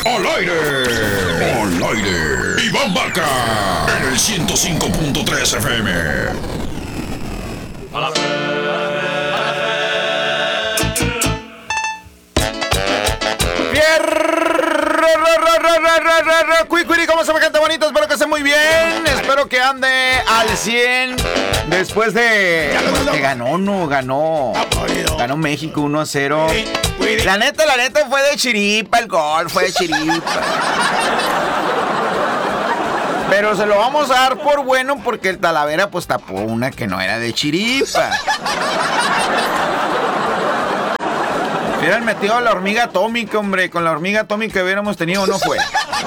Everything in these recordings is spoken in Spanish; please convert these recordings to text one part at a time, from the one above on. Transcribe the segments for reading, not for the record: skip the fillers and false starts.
Al aire. Al aire. Iván Vaca. En el 105.3 FM. A la ¿Cómo se me canta bonito? Espero que esté muy bien. Espero que ande al 100 después de que ganó México 1-0. La neta fue de chiripa el gol, fue de chiripa. Pero se lo vamos a dar por bueno porque el Talavera pues tapó una que no era de chiripa. Hubieran metido a la hormiga atómica, hombre. Con la hormiga atómica hubiéramos tenido, no fue.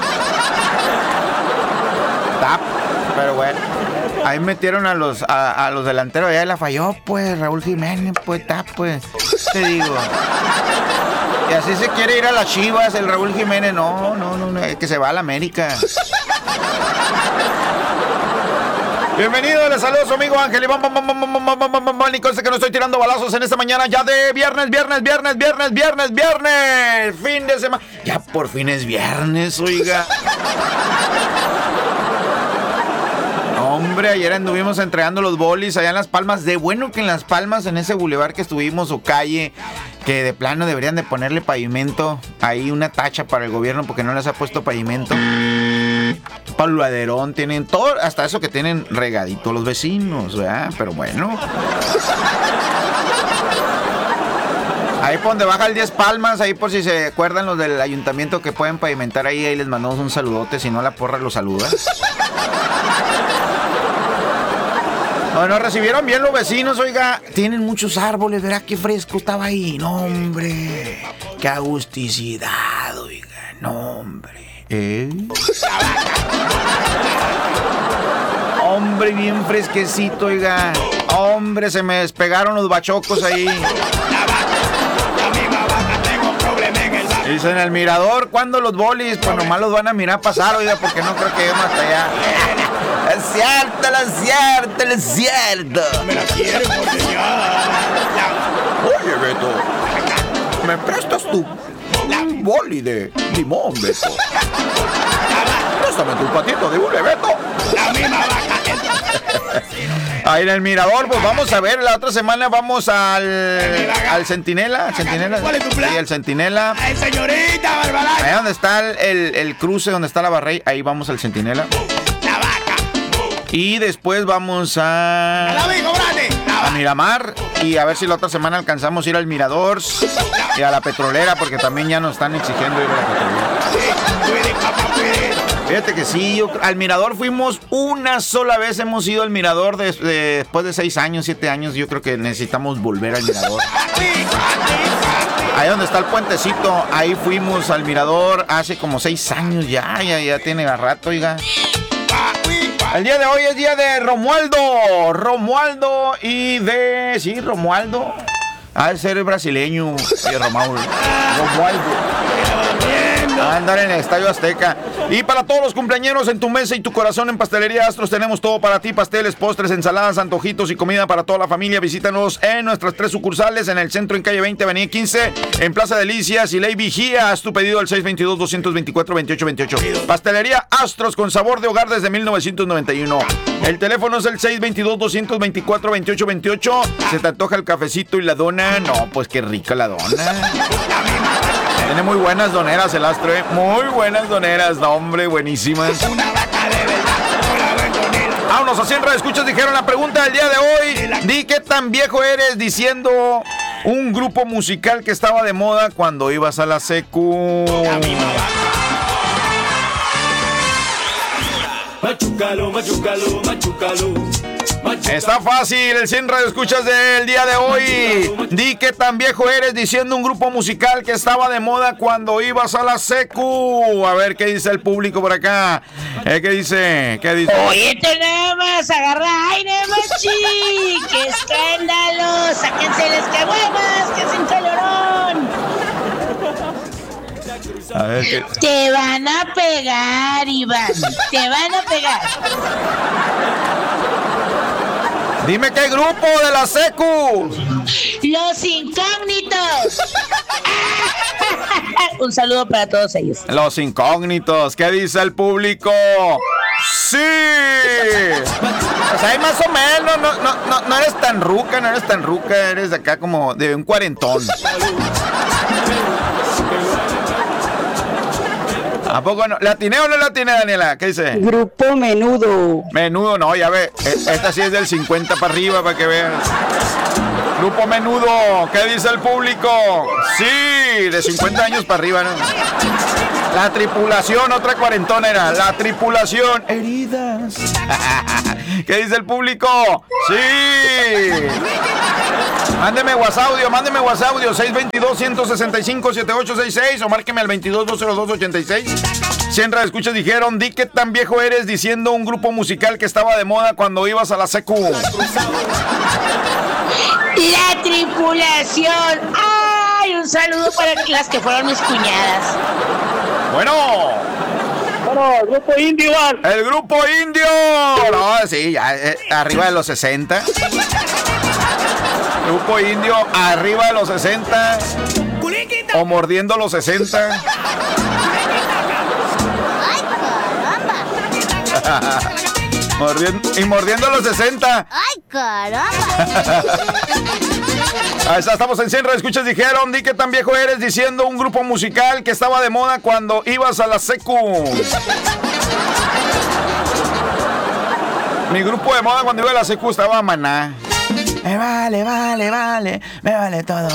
Pero bueno, ahí metieron a los delanteros, ya la falló, pues, Raúl Jiménez, pues, pues, te digo. Y así se quiere ir a las Chivas, el Raúl Jiménez, no, que se va a la América. Bienvenido, les saludo a su amigo Ángel Iván y conste que no estoy tirando balazos en esta mañana ya de viernes. Fin de semana. Ya por fin es viernes, oiga. Hombre, ayer anduvimos entregando los bolis allá en Las Palmas. De bueno que en Las Palmas, en ese bulevar que estuvimos o calle, que de plano deberían de ponerle pavimento. Ahí una tacha para el gobierno porque no les ha puesto pavimento. Paluaderón, tienen todo, hasta eso que tienen regadito los vecinos, ¿verdad? Pero bueno. Ahí por donde baja el 10 Palmas, ahí por si se acuerdan los del ayuntamiento que pueden pavimentar ahí les mandamos un saludote, si no la porra los saluda. Bueno, recibieron bien los vecinos, oiga, tienen muchos árboles, ¿verdad? Qué fresco estaba ahí, no hombre, qué agusticidad, oiga, no hombre. Hombre, bien fresquecito, oiga. Hombre, se me despegaron los bachocos ahí. Dice en el mirador, ¿cuándo los bolis? Pues nomás los van a mirar pasar, oiga, porque no creo que lleguemos hasta allá. Es cierto. Me la quiero, Oye, Beto, ¿me prestas tu boli de limón, Beto? Préstame tu patito de hule, Beto. La misma vaca. Ahí en el mirador, pues vamos a ver, la otra semana vamos al Centinela. ¿Cuál es tu plan? Sí, el Centinela. ¡Ay, señorita Barbalaño! Ahí donde está el cruce, donde está la Barrey, ahí vamos al Centinela. La vaca. Y después vamos a Miramar. Y a ver si la otra semana alcanzamos a ir al Mirador y a la Petrolera, porque también ya nos están exigiendo ir a la Petrolera. Fíjate que sí, al Mirador fuimos una sola vez, hemos ido al Mirador después de 6 años, 7 años, yo creo que necesitamos volver al Mirador. Ahí donde está el puentecito, ahí fuimos al Mirador hace como 6 años ya tiene rato, oiga. El día de hoy es día de Romualdo y de... Sí, Romualdo. Ha de ser brasileño, Romualdo. A andar en el Estadio Azteca. Y para todos los cumpleañeros en tu mesa y tu corazón, en Pastelería Astros tenemos todo para ti: pasteles, postres, ensaladas, antojitos y comida para toda la familia. Visítanos en nuestras 3 sucursales: en el centro en calle 20, avenida 15, en Plaza Delicias y Ley Vigía. Haz tu pedido al 622-224-2828. Pastelería Astros, con sabor de hogar desde 1991. El teléfono es el 622-224-2828. ¿Se te antoja el cafecito y la dona? No, pues qué rica la dona. Tiene muy buenas doneras el Astro, muy buenas doneras, no, hombre, buenísimas. Una vaca de verdad. Vámonos a 100 radioescuchas. Dijeron la pregunta del día de hoy: di qué tan viejo eres, diciendo un grupo musical que estaba de moda cuando ibas a la secu. Machucalo. Está fácil, el 100 radioescuchas del día de hoy. Di qué tan viejo eres, diciendo un grupo musical que estaba de moda cuando ibas a la secu. A ver qué dice el público por acá. ¿Qué dice? Oye, te nada más, agarra aire, machi. ¡Qué escándalo! ¡Sáquense las caguamas, que hacen calorón! A ver qué... Te van a pegar, Iván. Te van a pegar. Dime qué grupo de la secu. Los Incógnitos. Un saludo para todos ellos. Los Incógnitos. ¿Qué dice el público? ¡Sí! Pues ahí más o menos. No eres tan ruca, eres de acá como de un cuarentón. ¿A poco no? ¿La atiné o no la atiné, Daniela? ¿Qué dice? Grupo Menudo. Menudo, no, ya ve. Esta sí es del 50 para arriba, para que vean. Grupo Menudo, ¿qué dice el público? Sí, de 50 años para arriba, ¿no? La Tripulación, otra cuarentona era. La Tripulación, heridas. ¿Qué dice el público? Sí. Mándeme WhatsApp audio 622-165-7866 o márqueme al 22-202-86. 100 radioescuchas dijeron, di que tan viejo eres, diciendo un grupo musical que estaba de moda cuando ibas a la secu. La Tripulación. ¡Ay! Un saludo para las que fueron mis cuñadas. Bueno, el Grupo Indio, Iván. el Grupo Indio. No, sí, ya arriba de los 60. Grupo Indio arriba de los 60. O mordiendo los 60. ¡Ay, caramba! Mordiendo los 60. ¡Ay, caramba! Ahí está, estamos en 100 escuchas dijeron, di que tan viejo eres, diciendo un grupo musical que estaba de moda cuando ibas a la secu. Mi grupo de moda cuando iba a la secu estaba Maná. Me vale todo.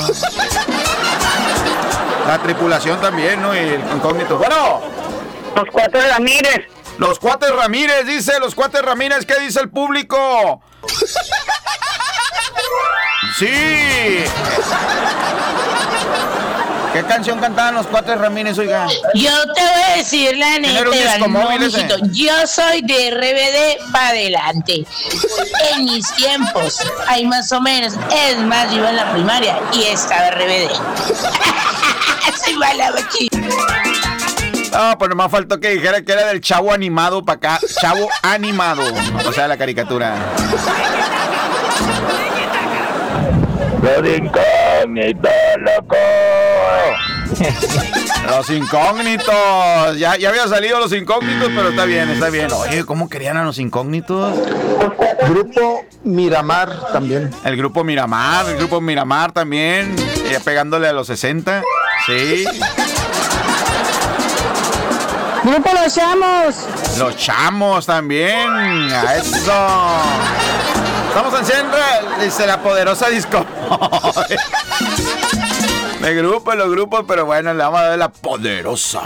La Tripulación también, ¿no? Y el Incógnito. Bueno. Los Cuates Ramírez. Los Cuates Ramírez, dice los Cuates Ramírez. ¿Qué dice el público? Sí. ¿Qué canción cantaban los Cuates Ramírez, oiga? Yo te voy a decir la neta, Iván, no, mijito, yo soy de RBD para adelante. En mis tiempos, hay más o menos. Es más, yo iba en la primaria y estaba RBD. Soy mala, machi. No, pues nomás faltó que dijera que era del Chavo Animado para acá. Chavo Animado. O sea, la caricatura. Los Incógnitos, loco. Los Incógnitos. Ya había salido Los Incógnitos, pero está bien. Oye, ¿cómo querían a Los Incógnitos? Grupo Miramar también. El Grupo Miramar también. Ya pegándole a los 60. Sí. Grupo Los Chamos. Los Chamos también. A eso. Estamos en 100, dice la poderosa disco. Los grupos, pero bueno, le vamos a dar la poderosa.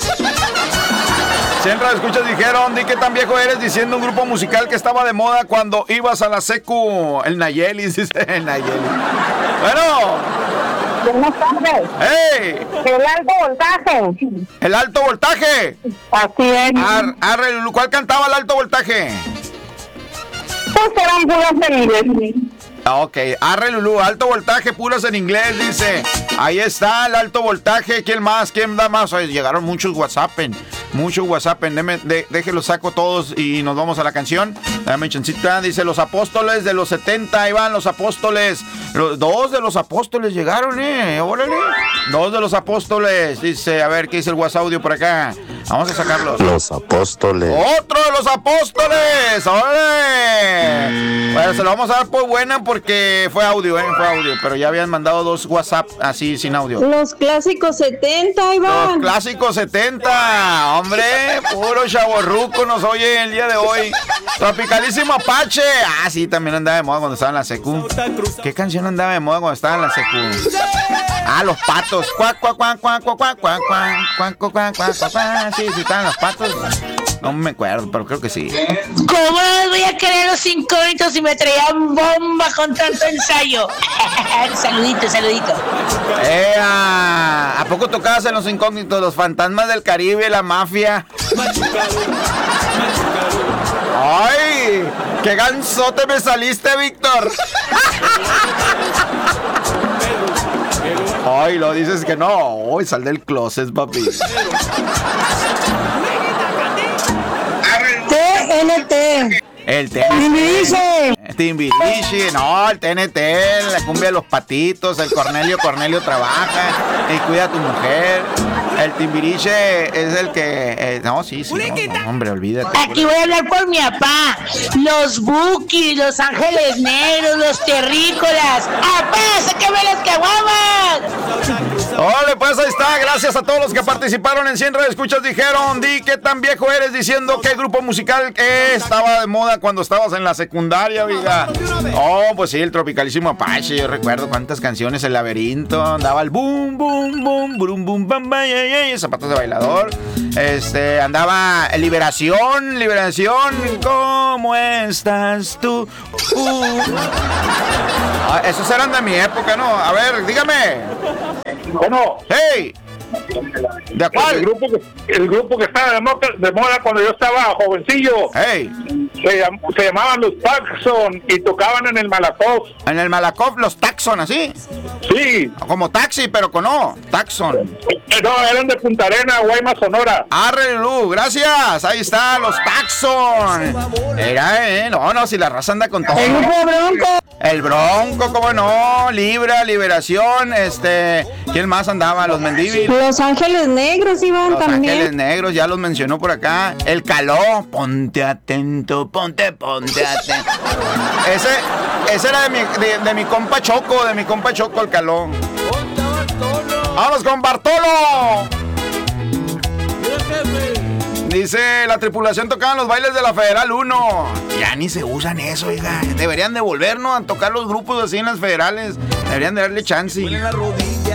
100 escuchas dijeron, di que tan viejo eres, diciendo un grupo musical que estaba de moda cuando ibas a la secu. El Nayelis, dice el Nayelis. Bueno. Buenas tardes. ¡Hey! El alto voltaje. ¿El alto voltaje? Así es. ¿Cuál cantaba el alto voltaje? Pues eran puras en inglés. Ok, arre Lulú, alto voltaje, puras en inglés, dice. Ahí está el alto voltaje. ¿Quién más? ¿Quién da más? Oye, llegaron muchos WhatsApp. Déjenlos saco todos y nos vamos a la canción. Dame chancita. Dice los apóstoles de los 70. Ahí van los apóstoles. Dos de los apóstoles llegaron, órale. Dos de los apóstoles. Dice, a ver, ¿qué dice el WhatsApp audio por acá? Vamos a sacarlos. Los apóstoles. ¡Otro de los apóstoles! ¡Órale! Bueno, se lo vamos a dar por buena porque fue audio, pero ya habían mandado dos WhatsApp así sin audio. Los clásicos 70, Iván. Los clásicos 70, hombre, puro chavorruco nos oye el día de hoy. Tropicalísimo Apache. Ah, sí, también andaba de moda cuando estaba en la secu. ¿Qué canción andaba de moda cuando estaba en la secu? Ah, los patos. Cuac, cuac, cuac, cuac, cuac, cuac, cuac, cuac, cuac, cuac, cuac, cuac. Sí, estaban los patos. No me acuerdo, pero creo que sí. ¿Cómo los voy a querer Los Incógnitos si me traían bomba con tanto ensayo? Saludito. ¿A poco tocabas en Los Incógnitos? Los Fantasmas del Caribe, la mafia. ¡Ay! ¡Qué gansote me saliste, Víctor! Ay, lo dices que no. Uy, sal del closet, papi. TNT. El TNT. Timbiriche, no, el TNT, la cumbia de los patitos, el Cornelio trabaja y cuida a tu mujer. El Timbiriche es el que... no, sí, no, hombre, olvídate. Aquí voy a hablar por mi papá. Los Bukis, los Ángeles Negros, los Terrícolas. ¡Apá, sácame las caguamas! Ole, pues ahí está. Gracias a todos los que participaron en 100 Radio Escuchas. Dijeron, di qué tan viejo eres, diciendo qué grupo musical que estaba de moda cuando estabas en la secundaria, oiga. Oh, pues sí, el Tropicalísimo Apache. Yo recuerdo cuántas canciones, El Laberinto, andaba el boom, boom, boom, boom, boom, bam, bam, zapatos de bailador. Andaba Liberación, ¿cómo estás tú? Esos eran de mi época, ¿no? A ver, dígame. Bueno. ¡Hey! ¿De cuál? El grupo que estaba de moda cuando yo estaba jovencillo. ¡Hey! Se llamaban los Taxon y tocaban en el Malakoff. ¿En el Malakoff los Taxon, así? Sí. Como taxi, pero con O. Taxon. No, eran de Punta Arena, Guaymas, Sonora. Arrelu, gracias. Ahí está, los Taxon. Era, no, si la raza anda con todo. El Bronco, cómo no. Liberación, ¿quién más andaba? Los Mendivis. Los Ángeles Negros iban los también. Ángeles Negros, ya los mencionó por acá. El Caló, ponte atento, ponte atento. Ese era de mi compa Choco, el Caló. ¡Vamos con Bartolo! Dice, la tripulación tocaba en los bailes de la Federal 1. Ya ni se usan eso, oiga. Deberían de volvernos a tocar los grupos así en las federales. Deberían de darle chance.